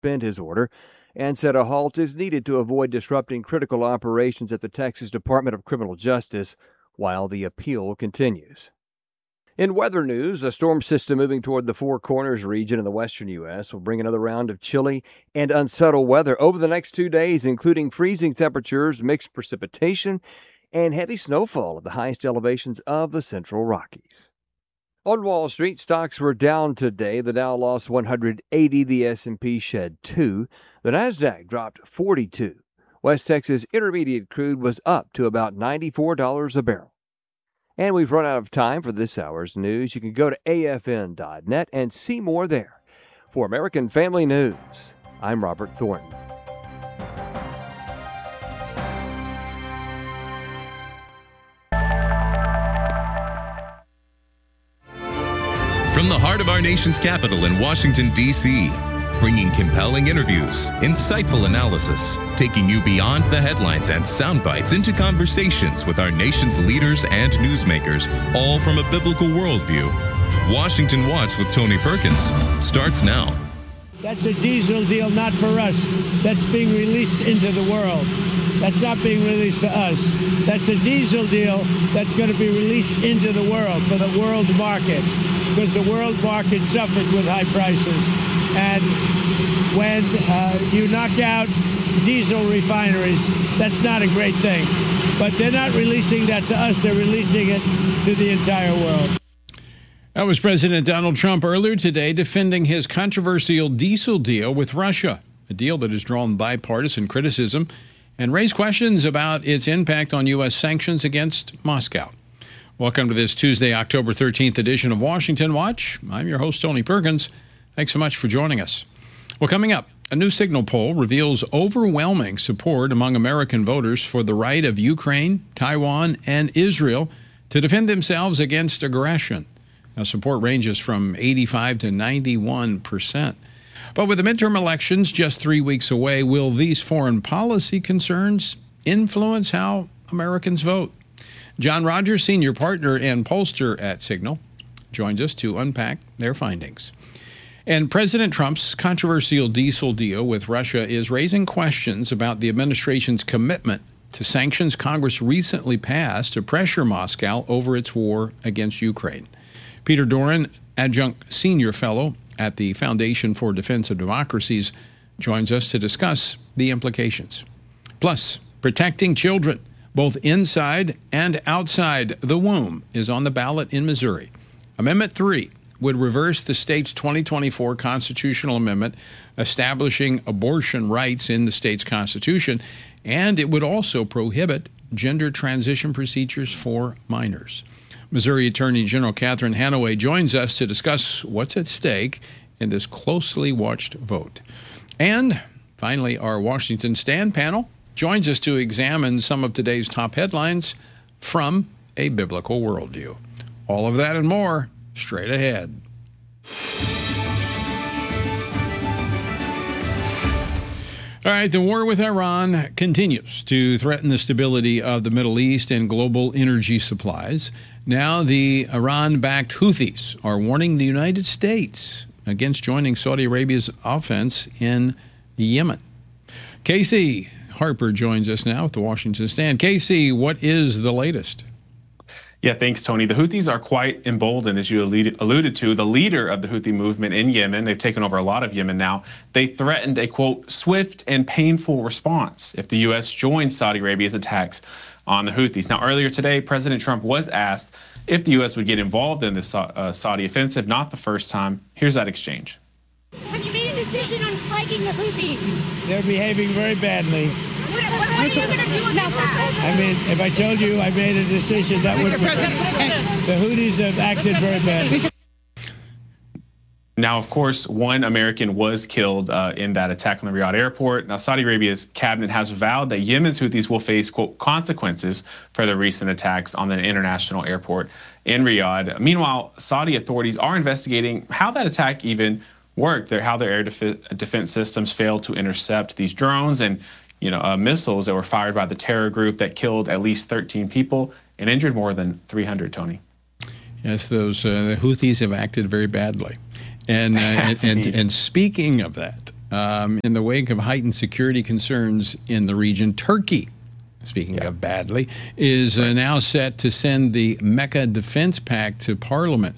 suspend his order and said a halt is needed to avoid disrupting critical operations at the Texas Department of Criminal Justice while the appeal continues. In weather news, a storm system moving toward the Four Corners region in the western U.S. will bring another round of chilly and unsettled weather over the next 2 days, including freezing temperatures, mixed precipitation, and heavy snowfall at the highest elevations of the Central Rockies. On Wall Street, stocks were down today. The Dow lost 180, the S&P shed 2, the Nasdaq dropped 42. West Texas Intermediate crude was up to about $94 a barrel. And we've run out of time for this hour's news. You can go to afn.net and see more there. For American Family News, I'm Robert Thornton. From the heart of our nation's capital in Washington, D.C., bringing compelling interviews, insightful analysis, taking you beyond the headlines and sound bites into conversations with our nation's leaders and newsmakers, all from a biblical worldview. Washington Watch with Tony Perkins starts now. That's a diesel deal, not for us. That's being released into the world. That's not being released to us. That's a diesel deal that's going to be released into the world, for the world market, because the world market suffered with high prices. And when you knock out diesel refineries, that's not a great thing. But they're not releasing that to us. They're releasing it to the entire world. That was President Donald Trump earlier today defending his controversial diesel deal with Russia, a deal that has drawn bipartisan criticism and raised questions about its impact on U.S. sanctions against Moscow. Welcome to this Tuesday, October 13th edition of Washington Watch. I'm your host, Tony Perkins. Thanks so much for joining us. Well, coming up, a new Signal poll reveals overwhelming support among American voters for the right of Ukraine, Taiwan, and Israel to defend themselves against aggression. Now, support ranges from 85 to 91%. But with the midterm elections just 3 weeks away, will these foreign policy concerns influence how Americans vote? John Rogers, senior partner and pollster at Signal, joins us to unpack their findings. And President Trump's controversial diesel deal with Russia is raising questions about the administration's commitment to sanctions Congress recently passed to pressure Moscow over its war against Ukraine. Peter Doran, adjunct senior fellow at the Foundation for Defense of Democracies, joins us to discuss the implications. Plus, protecting children, both inside and outside the womb, is on the ballot in Missouri. Amendment 3 would reverse the state's 2024 constitutional amendment establishing abortion rights in the state's constitution, and it would also prohibit gender transition procedures for minors. Missouri Attorney General Catherine Hanaway joins us to discuss what's at stake in this closely watched vote. And finally, our Washington Stand panel joins us to examine some of today's top headlines from a biblical worldview. All of that and more straight ahead. All right, the war with Iran continues to threaten the stability of the Middle East and global energy supplies. Now the Iran-backed Houthis are warning the United States against joining Saudi Arabia's offense in Yemen. Casey Harper joins us now at the Washington Stand. Casey, what is the latest? Yeah, thanks, Tony. The Houthis are quite emboldened, as you alluded to. The leader of the Houthi movement in Yemen, they've taken over a lot of Yemen now, they threatened a, quote, swift and painful response if the U.S. joins Saudi Arabia's attacks on the Houthis. Now, earlier today, President Trump was asked if the U.S. would get involved in the Saudi offensive, not the first time. Here's that exchange. Have you made a decision on striking the Houthis? They're behaving very badly. What are you going to do about that? I mean, if I told you I made a decision, that would... The Houthis have acted very badly. Now, of course, one American was killed in that attack on the Riyadh airport. Now, Saudi Arabia's cabinet has vowed that Yemen's Houthis will face, quote, consequences for the recent attacks on the international airport in Riyadh. Meanwhile, Saudi authorities are investigating how that attack even worked, how their air defense systems failed to intercept these drones and missiles that were fired by the terror group that killed at least 13 people and injured more than 300, Tony. Yes, those the Houthis have acted very badly. And speaking of that, in the wake of heightened security concerns in the region. Turkey, speaking of badly, is now set to send the Mecca Defense Pact to Parliament.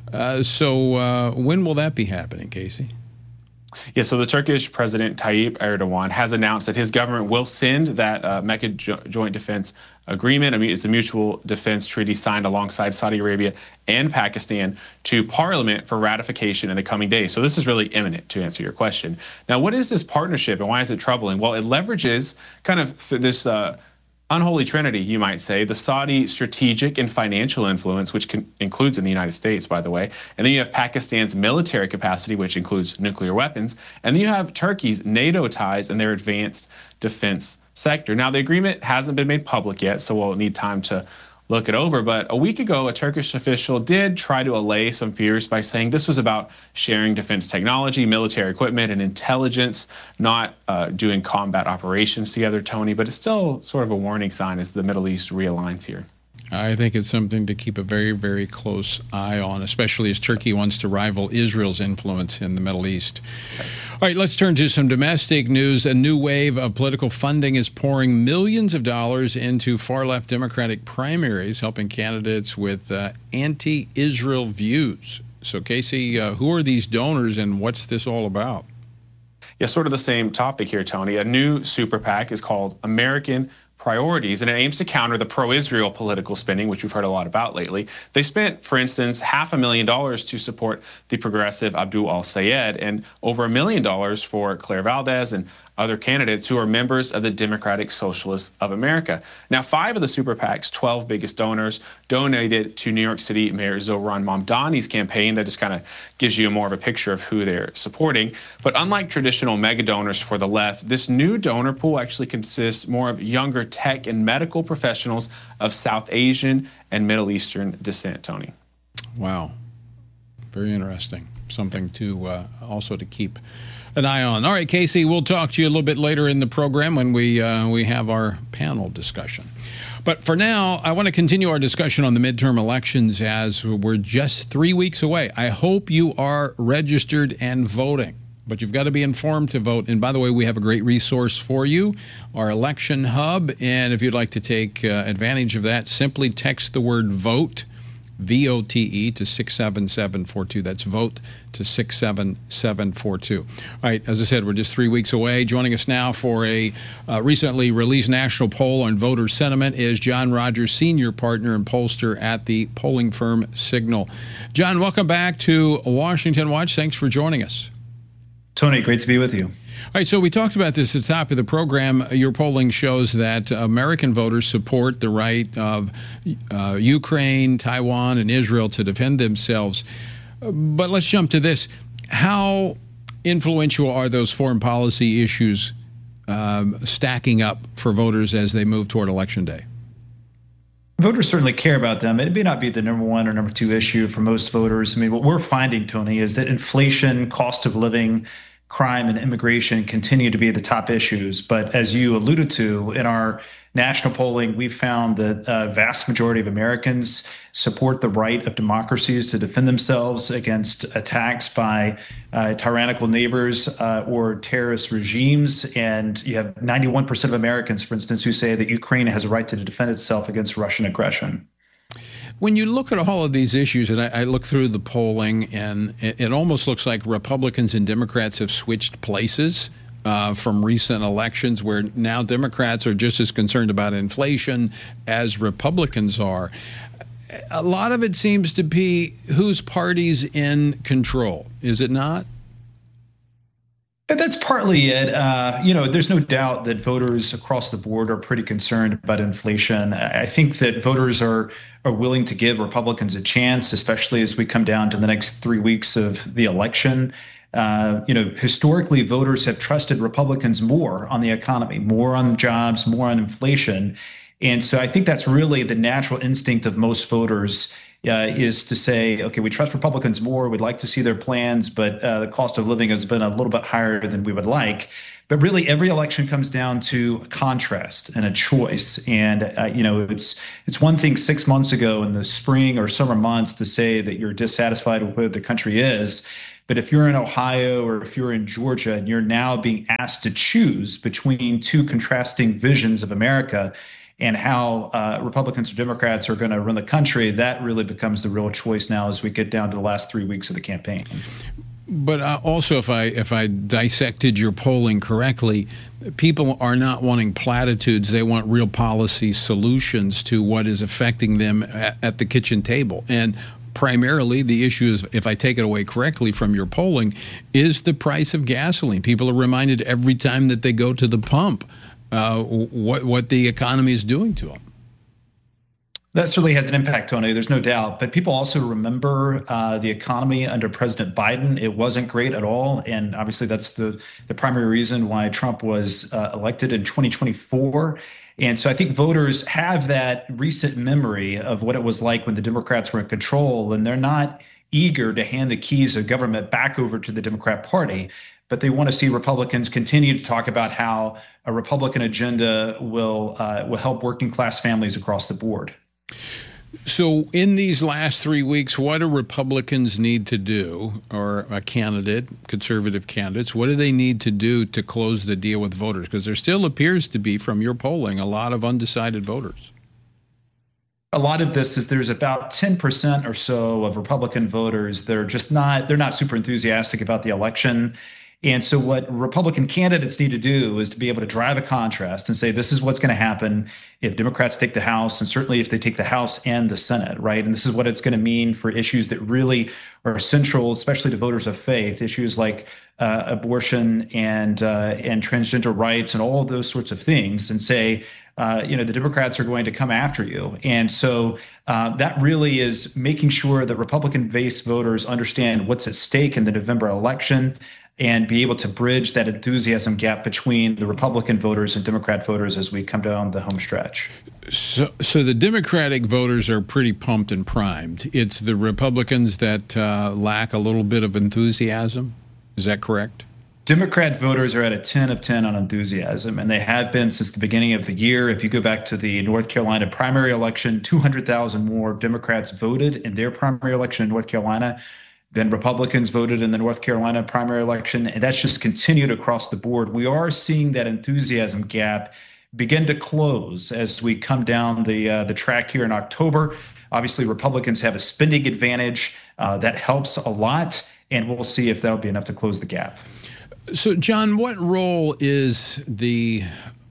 So when will that be happening, Casey? Yeah, so the Turkish President Tayyip Erdogan has announced that his government will send that Mecca Joint Defense Agreement. I mean, it's a mutual defense treaty signed alongside Saudi Arabia and Pakistan to Parliament for ratification in the coming days. So this is really imminent, to answer your question. Now, what is this partnership and why is it troubling? Well, it leverages kind of this unholy trinity, you might say, the Saudi strategic and financial influence, which includes in the United States, by the way. And then you have Pakistan's military capacity, which includes nuclear weapons. And then you have Turkey's NATO ties and their advanced defense sector. Now, the agreement hasn't been made public yet, so we'll need time to look it over. But a week ago, a Turkish official did try to allay some fears by saying this was about sharing defense technology, military equipment, and intelligence, not doing combat operations together, Tony. But it's still sort of a warning sign as the Middle East realigns here. I think it's something to keep a very, very close eye on, especially as Turkey wants to rival Israel's influence in the Middle East. All right, let's turn to some domestic news. A new wave of political funding is pouring millions of dollars into far-left Democratic primaries, helping candidates with anti-Israel views. So, Casey, who are these donors and what's this all about? Yeah, sort of the same topic here, Tony. A new super PAC is called American Priorities, and it aims to counter the pro-Israel political spending, which we've heard a lot about lately. They spent, for instance, $500,000 to support the progressive Abdul al-Sayed and over $1 million for Claire Valdez and other candidates who are members of the Democratic Socialists of America. Now, 5 of the super PAC's 12 biggest donors donated to New York City Mayor Zohran Mamdani's campaign. That just kind of gives you more of a picture of who they're supporting. But unlike traditional mega donors for the left, this new donor pool actually consists more of younger tech and medical professionals of South Asian and Middle Eastern descent, Tony. Wow. Very interesting. Something to also to keep an eye on. All right, Casey, we'll talk to you a little bit later in the program when we have our panel discussion. But for now, I want to continue our discussion on the midterm elections as we're just 3 weeks away. I hope you are registered and voting, but you've got to be informed to vote. And by the way, we have a great resource for you, our election hub. And if you'd like to take advantage of that, simply text the word VOTE, VOTE, to 67742. That's VOTE to 67742. All right, as I said, we're just 3 weeks away. Joining us now for a recently released national poll on voter sentiment is John Rogers, senior partner and pollster at the polling firm Signal. John, welcome back to Washington Watch. Thanks for joining us. Tony, great to be with you. All right, so we talked about this at the top of the program. Your polling shows that American voters support the right of Ukraine, Taiwan, and Israel to defend themselves. But let's jump to this. How influential are those foreign policy issues stacking up for voters as they move toward Election Day? Voters certainly care about them. It may not be the number 1 or number 2 issue for most voters. I mean, what we're finding, Tony, is that inflation, cost of living, crime, and immigration continue to be the top issues. But as you alluded to, in our national polling, we found that a vast majority of Americans support the right of democracies to defend themselves against attacks by tyrannical neighbors or terrorist regimes. And you have 91% of Americans, for instance, who say that Ukraine has a right to defend itself against Russian aggression. When you look at all of these issues, and I look through the polling, and it almost looks like Republicans and Democrats have switched places from recent elections, where now Democrats are just as concerned about inflation as Republicans are. A lot of it seems to be whose party's in control, is it not? That's partly it. There's no doubt that voters across the board are pretty concerned about inflation. I think that voters are willing to give Republicans a chance, especially as we come down to the next 3 weeks of the election. Historically, voters have trusted Republicans more on the economy, more on jobs, more on inflation. And so I think that's really the natural instinct of most voters is to say, okay, we trust Republicans more. We'd like to see their plans, but the cost of living has been a little bit higher than we would like. But really, every election comes down to a contrast and a choice. And, it's one thing 6 months ago in the spring or summer months to say that you're dissatisfied with where the country is. But if you're in Ohio or if you're in Georgia and you're now being asked to choose between two contrasting visions of America and how Republicans or Democrats are going to run the country, that really becomes the real choice now as we get down to the last 3 weeks of the campaign. But also, if I dissected your polling correctly, people are not wanting platitudes. They want real policy solutions to what is affecting them at the kitchen table. And primarily, the issue is, if I take it away correctly from your polling, is the price of gasoline. People are reminded every time that they go to the pump what the economy is doing to them. That certainly has an impact, Tony. There's no doubt. But people also remember the economy under President Biden. It wasn't great at all. And obviously, that's the primary reason why Trump was elected in 2024. And so I think voters have that recent memory of what it was like when the Democrats were in control. And they're not eager to hand the keys of government back over to the Democrat Party. But they want to see Republicans continue to talk about how a Republican agenda will help working class families across the board. So in these last 3 weeks, what do Republicans need to do, or a candidate, conservative candidates, what do they need to do to close the deal with voters? Because there still appears to be, from your polling, a lot of undecided voters. A lot of this is there's about 10% or so of Republican voters that are just they're not super enthusiastic about the election. And so what Republican candidates need to do is to be able to drive a contrast and say, this is what's going to happen if Democrats take the House, and certainly if they take the House and the Senate, right? And this is what it's going to mean for issues that really are central, especially to voters of faith, issues like abortion and transgender rights and all of those sorts of things, and say, the Democrats are going to come after you. And so that really is making sure that Republican-based voters understand what's at stake in the November election, and be able to bridge that enthusiasm gap between the Republican voters and Democrat voters as we come down the home stretch. So the Democratic voters are pretty pumped and primed. It's the Republicans that lack a little bit of enthusiasm. Is that correct? Democrat voters are at a 10 of 10 on enthusiasm, and they have been since the beginning of the year. If you go back to the North Carolina primary election, 200,000 more Democrats voted in their primary election in North Carolina than Republicans voted in the North Carolina primary election. And that's just continued across the board. We are seeing that enthusiasm gap begin to close as we come down the track here in October. Obviously, Republicans have a spending advantage. That helps a lot. And we'll see if that'll be enough to close the gap. So, John, what role is the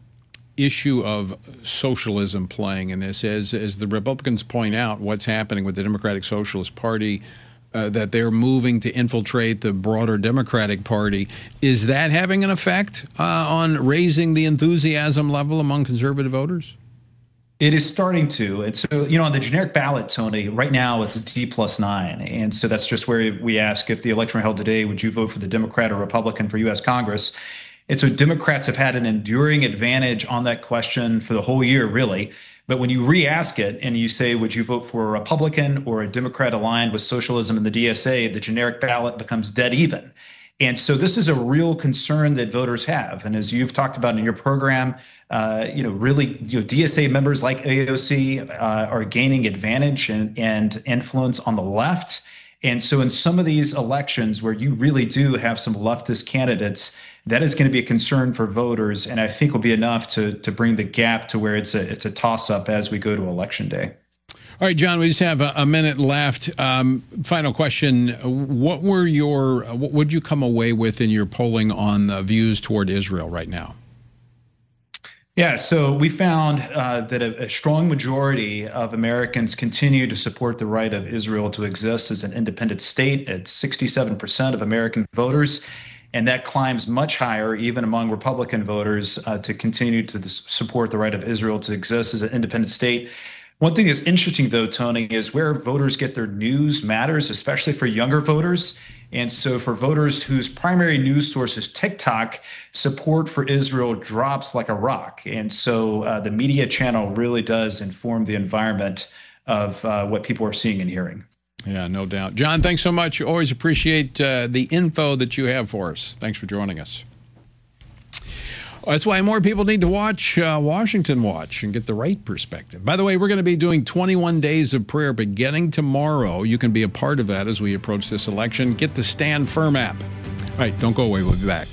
issue of socialism playing in this? As the Republicans point out, what's happening with the Democratic Socialist Party, that they're moving to infiltrate the broader Democratic Party. Is that having an effect on raising the enthusiasm level among conservative voters? It is starting to. And so, on the generic ballot, Tony, right now it's a D+9. And so that's just where we ask, if the election were held today, would you vote for the Democrat or Republican for U.S. Congress? And so Democrats have had an enduring advantage on that question for the whole year, really. But when you re-ask it and you say, would you vote for a Republican or a Democrat aligned with socialism in the DSA, the generic ballot becomes dead even. And so this is a real concern that voters have. And as you've talked about in your program, DSA members like AOC are gaining advantage and influence on the left. And so in some of these elections where you really do have some leftist candidates, that is going to be a concern for voters, and I think will be enough to bring the gap to where it's a toss-up as we go to Election Day. All right, John, we just have a minute left. Final question. What would you come away with in your polling on the views toward Israel right now? Yeah, so we found that a strong majority of Americans continue to support the right of Israel to exist as an independent state at 67% of American voters. And that climbs much higher, even among Republican voters, to continue to support the right of Israel to exist as an independent state. One thing that's interesting, though, Tony, is where voters get their news matters, especially for younger voters. And so for voters whose primary news source is TikTok, support for Israel drops like a rock. And so the media channel really does inform the environment of what people are seeing and hearing. Yeah, no doubt. John, thanks so much. Always appreciate the info that you have for us. Thanks for joining us. That's why more people need to watch Washington Watch and get the right perspective. By the way, we're going to be doing 21 days of prayer beginning tomorrow. You can be a part of that as we approach this election. Get the Stand Firm app. All right, don't go away. We'll be back.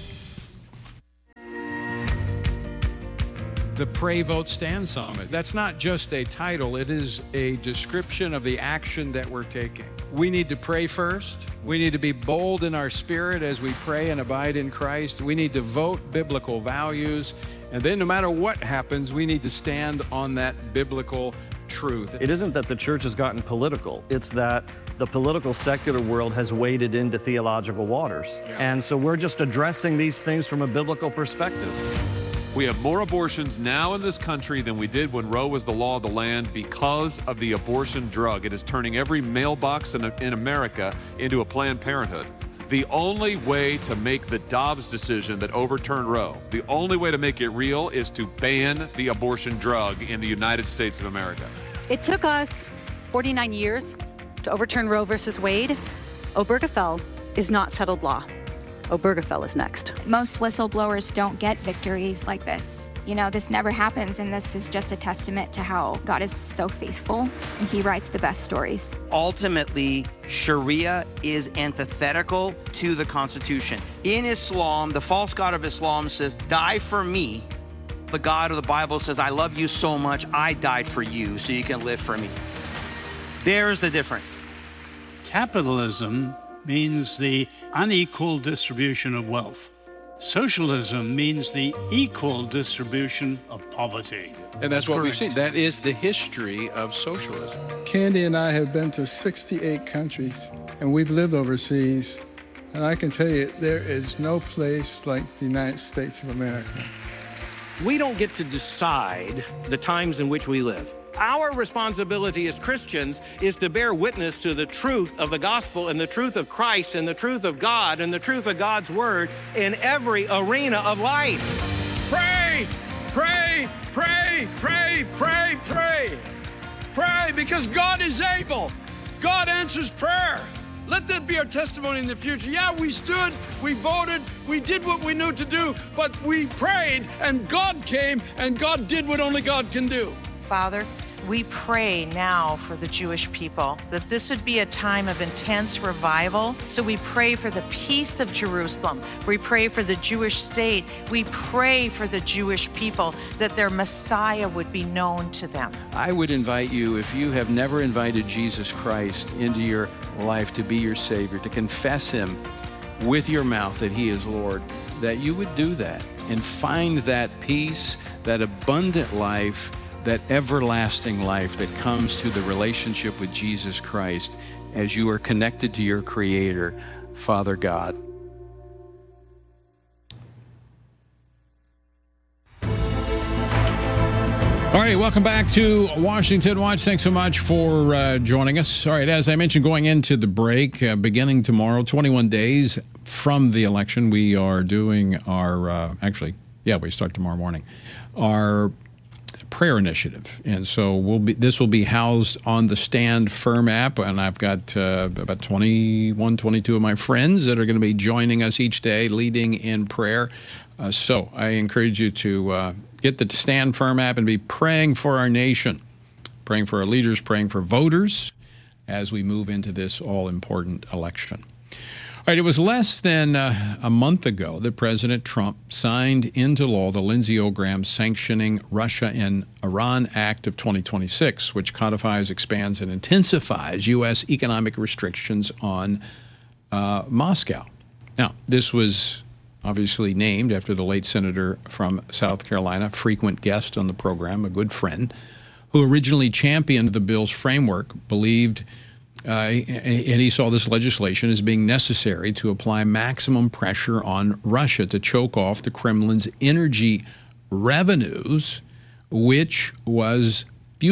The Pray, Vote, Stand Summit. That's not just a title. It is a description of the action that we're taking. We need to pray first. We need to be bold in our spirit as we pray and abide in Christ. We need to vote biblical values. And then no matter what happens, we need to stand on that biblical truth. It isn't that the church has gotten political. It's that the political secular world has waded into theological waters. Yeah. And so we're just addressing these things from a biblical perspective. We have more abortions now in this country than we did when Roe was the law of the land because of the abortion drug. It is turning every mailbox in America into a Planned Parenthood. The only way to make the Dobbs decision that overturned Roe, the only way to make it real is to ban the abortion drug in the United States of America. It took us 49 years to overturn Roe versus Wade. Obergefell is not settled law. Obergefell is next. Most whistleblowers don't get victories like this. You know, this never happens, and this is just a testament to how God is so faithful, and he writes the best stories. Ultimately, Sharia is antithetical to the Constitution. In Islam, the false god of Islam says, die for me. The God of the Bible says, I love you so much, I died for you so you can live for me. There's the difference. Capitalism means the unequal distribution of wealth. Socialism means the equal distribution of poverty. And that's what we've seen. That is the history of socialism. Candy and I have been to 68 countries, and we've lived overseas. And I can tell you, there is no place like the United States of America. We don't get to decide the times in which we live. Our responsibility as Christians is to bear witness to the truth of the gospel and the truth of Christ and the truth of God and the truth of God's word in every arena of life. Pray, pray, pray, pray, pray, pray. Pray because God is able. God answers prayer. Let that be our testimony in the future. Yeah, we stood, we voted, we did what we knew to do, but we prayed and God came and God did what only God can do. Father, we pray now for the Jewish people, that this would be a time of intense revival. So we pray for the peace of Jerusalem. We pray for the Jewish state. We pray for the Jewish people, that their Messiah would be known to them. I would invite you, if you have never invited Jesus Christ into your life to be your Savior, to confess him with your mouth that he is Lord, that you would do that and find that peace, that abundant life, that everlasting life that comes to the relationship with Jesus Christ as you are connected to your Creator, Father God. All right, welcome back to Washington Watch. Thanks so much for joining us. All right, as I mentioned, going into the break, beginning tomorrow, 21 days from the election, we are doing our, we start tomorrow morning, our prayer initiative. And so this will be housed on the Stand Firm app, and I've got about 22 of my friends that are going to be joining us each day leading in prayer. So I encourage you to get the Stand Firm app and be praying for our nation, praying for our leaders, praying for voters as we move into this all-important election. All right, it was less than a month ago that President Trump signed into law the Lindsey Graham Sanctioning Russia and Iran Act of 2026, which codifies, expands, and intensifies U.S. economic restrictions on Moscow. Now, this was obviously named after the late senator from South Carolina, frequent guest on the program, a good friend, who originally championed the bill's framework, believed and he saw this legislation as being necessary to apply maximum pressure on Russia to choke off the Kremlin's energy revenues, which is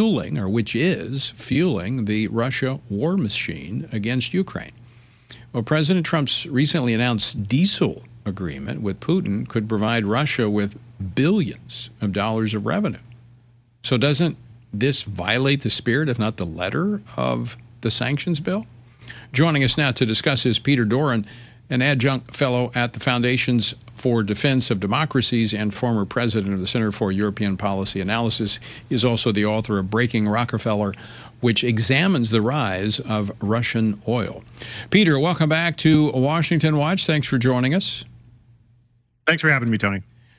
fueling the Russia war machine against Ukraine. Well, President Trump's recently announced diesel agreement with Putin could provide Russia with billions of dollars of revenue. So doesn't this violate the spirit, if not the letter, of the sanctions bill? Joining us now to discuss is Peter Doran, an adjunct fellow at the Foundations for Defense of Democracies and former president of the Center for European Policy Analysis. He is also the author of Breaking Rockefeller, which examines the rise of Russian oil. Peter, welcome back to Washington Watch. Thanks for joining us. Thanks for having me, Tony.